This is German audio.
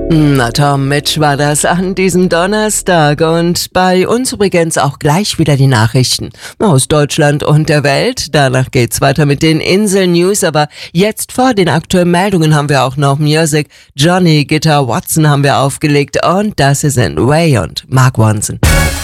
Na Tom, Mitch war das an diesem Donnerstag und bei uns übrigens auch gleich wieder die Nachrichten aus Deutschland und der Welt. Danach geht's weiter mit den Insel-News, aber jetzt vor den aktuellen Meldungen haben wir auch noch Music. Johnny Guitar Watson haben wir aufgelegt und das sind Way und Mark Ronson.